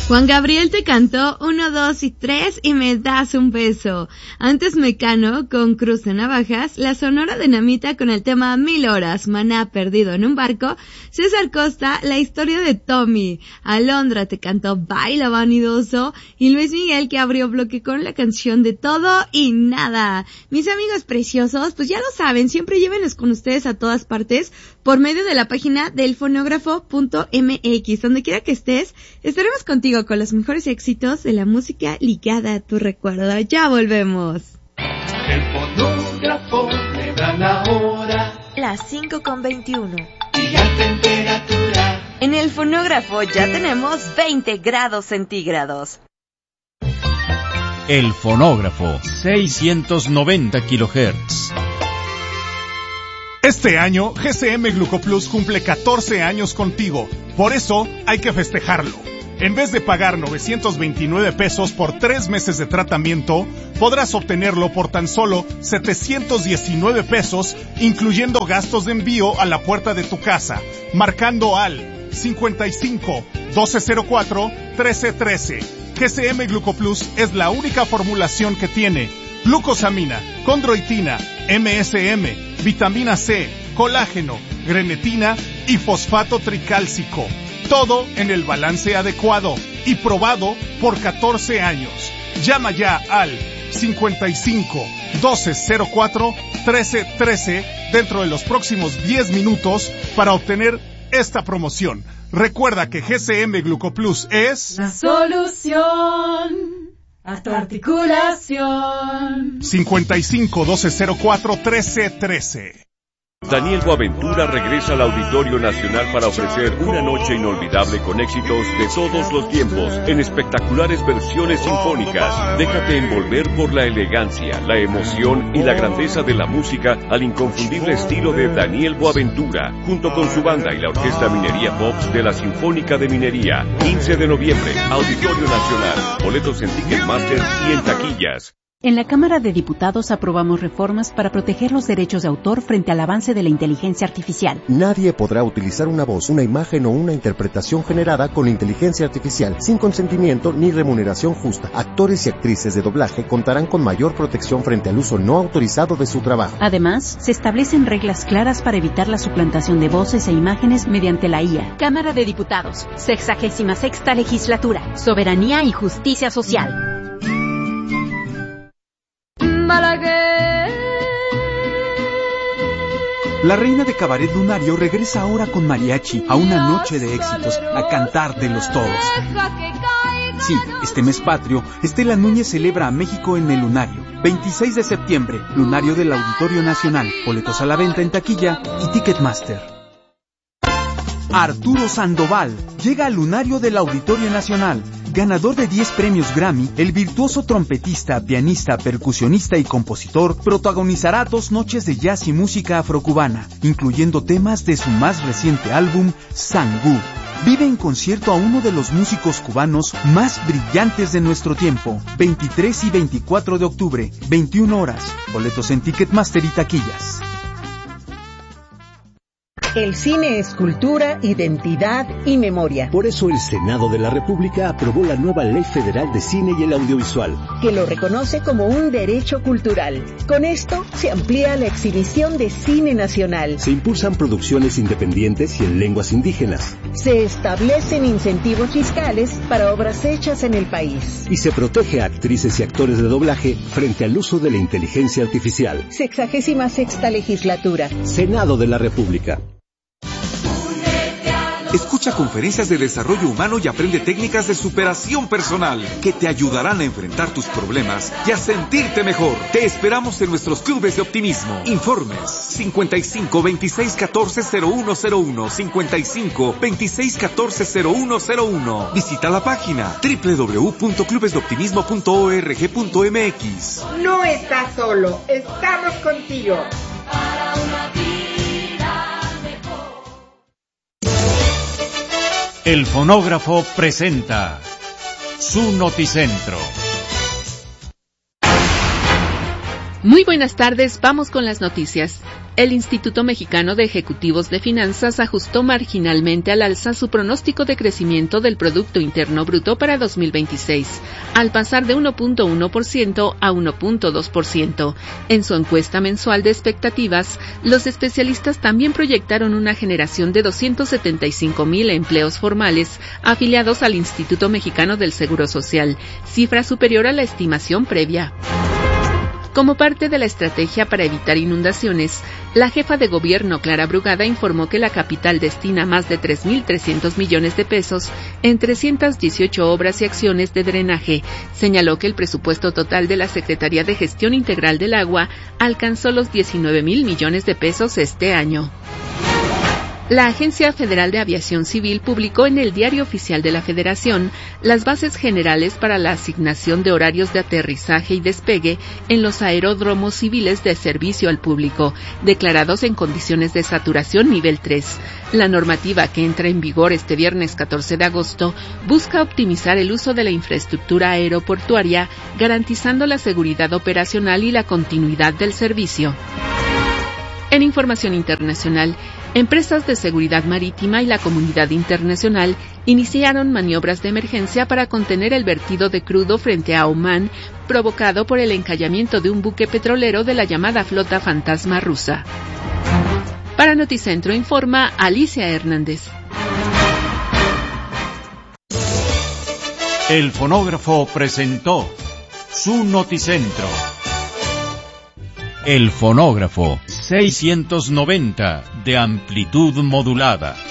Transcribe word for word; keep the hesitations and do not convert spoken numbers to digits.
Juan Gabriel te cantó uno, dos y tres y me das un beso. Antes Mecano con Cruz de Navajas, la Sonora Dinamita con el tema Mil Horas, Maná perdido en un barco, César Costa, La Historia de Tommy, Alondra te cantó Baila Vanidoso y Luis Miguel que abrió bloque con la canción de Todo y Nada. Mis amigos preciosos, pues ya lo saben, siempre llévenlos con ustedes a todas partes por medio de la página del fonógrafo punto m x. Donde quiera que estés, estaremos contigo con los mejores éxitos de la música ligada a tu recuerdo. Ya volvemos. El fonógrafo me da la hora. Las cinco con veintiuno. Y la temperatura. En el fonógrafo ya tenemos veinte grados centígrados. El fonógrafo, seiscientos noventa kilohertz. Este año, G C M Glucoplus cumple catorce años contigo. Por eso, hay que festejarlo. En vez de pagar novecientos veintinueve pesos por tres meses de tratamiento, podrás obtenerlo por tan solo setecientos diecinueve pesos, incluyendo gastos de envío a la puerta de tu casa, marcando al cincuenta y cinco, doce cero cuatro, trece trece. G C M Glucoplus es la única formulación que tiene glucosamina, condroitina, M S M, vitamina C, colágeno, grenetina y fosfato tricálcico. Todo en el balance adecuado y probado por catorce años. Llama ya al cincuenta y cinco, doce cero cuatro, trece trece dentro de los próximos diez minutos para obtener esta promoción. Recuerda que G C M Glucoplus es la solución a tu articulación. cincuenta y cinco, doce cero cuatro, trece trece. Daniel Boaventura regresa al Auditorio Nacional para ofrecer una noche inolvidable con éxitos de todos los tiempos, en espectaculares versiones sinfónicas. Déjate envolver por la elegancia, la emoción y la grandeza de la música al inconfundible estilo de Daniel Boaventura, junto con su banda y la Orquesta Minería Pops de la Sinfónica de Minería. quince de noviembre, Auditorio Nacional. Boletos en Ticketmaster y en taquillas. En la Cámara de Diputados aprobamos reformas para proteger los derechos de autor frente al avance de la inteligencia artificial. Nadie podrá utilizar una voz, una imagen o una interpretación generada con inteligencia artificial sin consentimiento ni remuneración justa. Actores y actrices de doblaje contarán con mayor protección frente al uso no autorizado de su trabajo. Además, se establecen reglas claras para evitar la suplantación de voces e imágenes mediante la I A. Cámara de Diputados, sexagésima sexta legislatura, soberanía y justicia social. La reina de Cabaret Lunario regresa ahora con mariachi a una noche de éxitos, a cantar de los todos. Sí, este mes patrio, Estela Núñez celebra a México en el Lunario. veintiséis de septiembre, Lunario del Auditorio Nacional. Boletos a la venta en taquilla y Ticketmaster. Arturo Sandoval llega al Lunario del Auditorio Nacional. Ganador de diez premios Grammy, el virtuoso trompetista, pianista, percusionista y compositor protagonizará dos noches de jazz y música afrocubana, incluyendo temas de su más reciente álbum, Sangú. Vive en concierto a uno de los músicos cubanos más brillantes de nuestro tiempo. veintitrés y veinticuatro de octubre, veintiuna horas. Boletos en Ticketmaster y taquillas. El cine es cultura, identidad y memoria. Por eso el Senado de la República aprobó la nueva Ley Federal de Cine y el Audiovisual, que lo reconoce como un derecho cultural. Con esto se amplía la exhibición de cine nacional. Se impulsan producciones independientes y en lenguas indígenas. Se establecen incentivos fiscales para obras hechas en el país. Y se protege a actrices y actores de doblaje frente al uso de la inteligencia artificial. Sexagésima sexta legislatura. Senado de la República. Escucha conferencias de desarrollo humano y aprende técnicas de superación personal que te ayudarán a enfrentar tus problemas y a sentirte mejor. Te esperamos en nuestros clubes de optimismo. Informes cincuenta y cinco, veintiséis, catorce, cero uno cero uno, cincuenta y cinco, veintiséis, catorce, cero uno cero uno. Visita la página doble u doble u doble u punto clubes de optimismo punto org punto m x. No estás solo, estamos contigo. Para una vida. El fonógrafo presenta su noticentro. Muy buenas tardes, vamos con las noticias. El Instituto Mexicano de Ejecutivos de Finanzas ajustó marginalmente al alza su pronóstico de crecimiento del Producto Interno Bruto para dos mil veintiséis, al pasar de uno punto uno por ciento a uno punto dos por ciento. En su encuesta mensual de expectativas, los especialistas también proyectaron una generación de doscientos setenta y cinco mil empleos formales afiliados al Instituto Mexicano del Seguro Social, cifra superior a la estimación previa. Como parte de la estrategia para evitar inundaciones, la jefa de gobierno Clara Brugada informó que la capital destina más de tres mil trescientos millones de pesos en trescientas dieciocho obras y acciones de drenaje. Señaló que el presupuesto total de la Secretaría de Gestión Integral del Agua alcanzó los diecinueve mil millones de pesos este año. La Agencia Federal de Aviación Civil publicó en el Diario Oficial de la Federación las bases generales para la asignación de horarios de aterrizaje y despegue en los aeródromos civiles de servicio al público, declarados en condiciones de saturación nivel tres. La normativa, que entra en vigor este viernes catorce de agosto, busca optimizar el uso de la infraestructura aeroportuaria, garantizando la seguridad operacional y la continuidad del servicio. En información internacional, empresas de seguridad marítima y la comunidad internacional iniciaron maniobras de emergencia para contener el vertido de crudo frente a Omán, provocado por el encallamiento de un buque petrolero de la llamada flota fantasma rusa. Para Noticentro informa Alicia Hernández. El fonógrafo presentó su Noticentro. El fonógrafo seiscientos noventa de amplitud modulada.